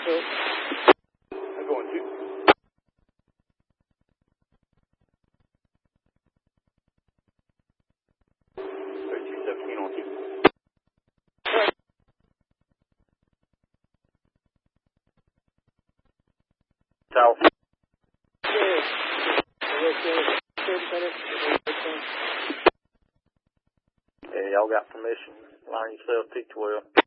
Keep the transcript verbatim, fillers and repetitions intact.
I'm going to. thirty-two seventeen on two. South. Yeah, y'all got permission. Line yourself T twelve.